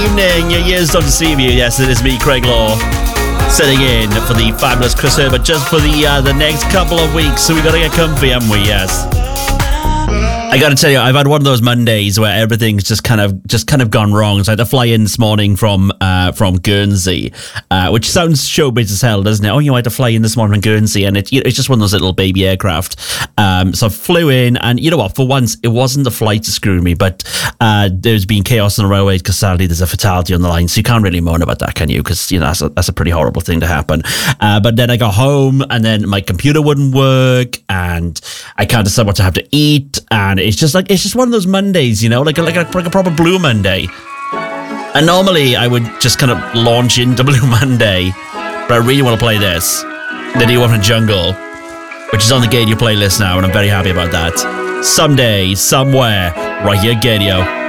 Evening, your ears don't deceive you. Yes, it is me, Craig Law, sitting in for the fabulous Chris Herbert just for the next couple of weeks. So we got to get comfy, haven't we? Yes. I got to tell you, I've had one of those Mondays where everything's just kind of gone wrong. So I had to fly in this morning from Guernsey, which sounds showbiz as hell, doesn't it? Oh, I had to fly in this morning from Guernsey, and it's just one of those little baby aircraft. So I flew in, and you know what? For once, it wasn't the flight to screw me, but there's been chaos on the railway because sadly there's a fatality on the line. So you can't really moan about that, can you? Because that's a pretty horrible thing to happen. But then I got home, and then my computer wouldn't work, and I can't decide what to have to eat, and it's just one of those Mondays, like a proper Blue Monday. And normally I would just kind of launch into Blue Monday, but I really want to play this, The New One from Jungle, which is on the Gadio playlist now, and I'm very happy about that. Someday, somewhere, right here, Gadio.